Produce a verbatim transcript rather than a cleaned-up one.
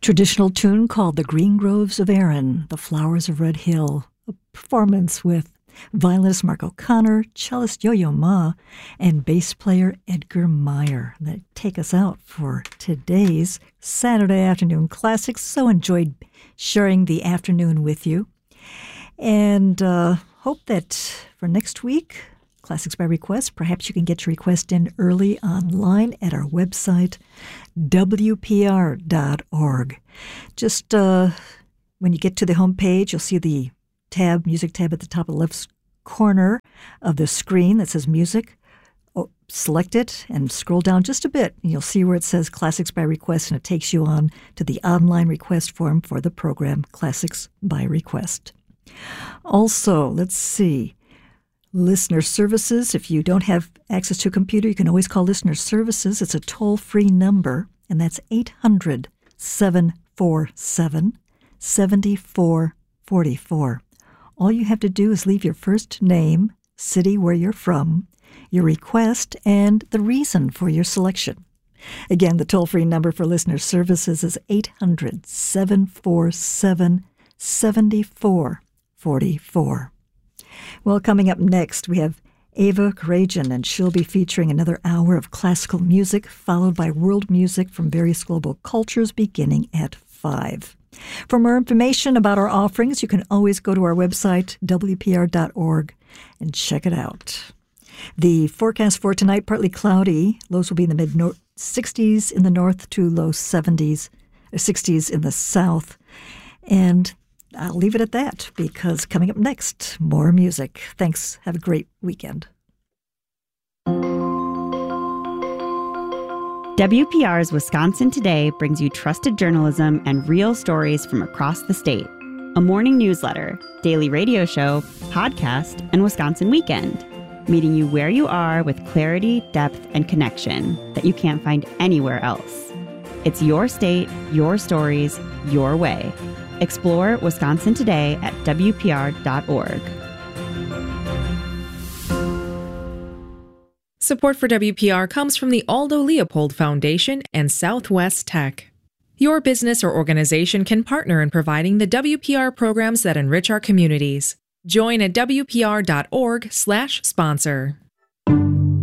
traditional tune called The Green Groves of Erin, The Flowers of Red Hill, a performance with violinist Mark O'Connor, cellist Yo-Yo Ma, and bass player Edgar Meyer. That take us out for today's Saturday Afternoon Classics. So enjoyed sharing the afternoon with you. And uh, hope that for next week, Classics by Request, perhaps you can get your request in early online at our website, W P R dot org. Just uh, when you get to the homepage, you'll see the tab, music tab at the top of the left corner of the screen that says music. Oh, select it and scroll down just a bit, and you'll see where it says Classics by Request, and it takes you on to the online request form for the program, Classics by Request. Also, let's see. Listener Services. If you don't have access to a computer, you can always call Listener Services. It's a toll-free number, and that's eight hundred, seven four seven, seven four four four. All you have to do is leave your first name, city where you're from, your request, and the reason for your selection. Again, the toll-free number for Listener Services is eight hundred, seven four seven, seven four four four. Well, coming up next, we have Ava Karajan, and she'll be featuring another hour of classical music, followed by world music from various global cultures, beginning at five. For more information about our offerings, you can always go to our website, W P R dot org, and check it out. The forecast for tonight, partly cloudy. Lows will be in the mid-sixties in the north to low seventies, sixties in the south. And I'll leave it at that, because coming up next, more music. Thanks. Have a great weekend. W P R's Wisconsin Today brings you trusted journalism and real stories from across the state. A morning newsletter, daily radio show, podcast, and Wisconsin Weekend. Meeting you where you are with clarity, depth, and connection that you can't find anywhere else. It's your state, your stories, your way. Explore Wisconsin Today at W P R dot org. Support for W P R comes from the Aldo Leopold Foundation and Southwest Tech. Your business or organization can partner in providing the W P R programs that enrich our communities. Join at W P R dot org slash sponsor.